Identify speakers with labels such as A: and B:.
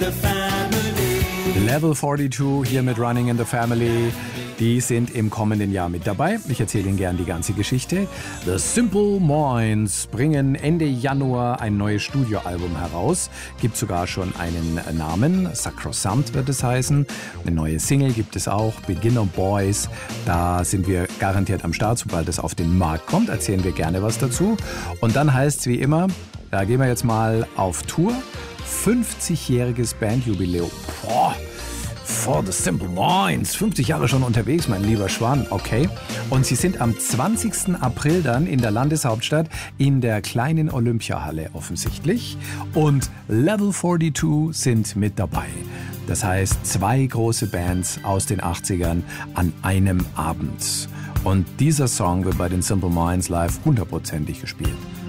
A: Level 42 hier mit Running in the Family. Die sind im kommenden Jahr mit dabei. Ich erzähle Ihnen gern die ganze Geschichte. The Simple Minds bringen Ende Januar ein neues Studioalbum heraus. Gibt sogar schon einen Namen. Sacrosanct wird es heißen. Eine neue Single gibt es auch. Beginner Boys. Da sind wir garantiert am Start. Sobald es auf den Markt kommt, erzählen wir gerne was dazu. Und dann heißt es wie immer, da gehen wir jetzt mal auf Tour. 50-jähriges Bandjubiläum. Boah. For the Simple Minds. 50 Jahre schon unterwegs, mein lieber Schwan. Okay. Und sie sind am 20. April dann in der Landeshauptstadt in der kleinen Olympiahalle offensichtlich. Und Level 42 sind mit dabei. Das heißt, 2 große Bands aus den 80ern an einem Abend. Und dieser Song wird bei den Simple Minds live 100%ig gespielt.